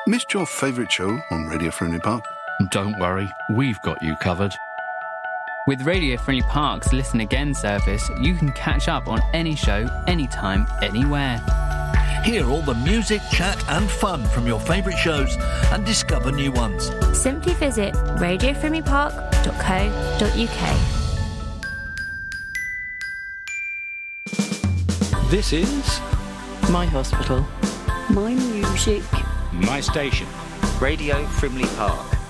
Missed your favourite show on Radio Friendly Park? Don't worry, we've got you covered. With Radio Friendly Park's Listen Again service, you can catch up on any show, anytime, anywhere. Hear all the music, chat and fun from your favourite shows and discover new ones. Simply visit radiofriendlypark.co.uk. This is My hospital. My music. My station. Radio Frimley Park.